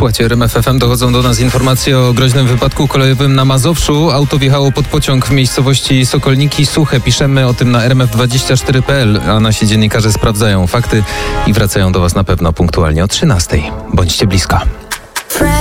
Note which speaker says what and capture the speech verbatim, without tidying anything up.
Speaker 1: Słuchajcie, R M F F M, dochodzą do nas informacje o groźnym wypadku kolejowym na Mazowszu. Auto wjechało pod pociąg w miejscowości Sokolniki Suche. Piszemy o tym na r m f dwadzieścia cztery kropka p l, a nasi dziennikarze sprawdzają fakty i wracają do Was na pewno punktualnie o trzynastej. Bądźcie blisko.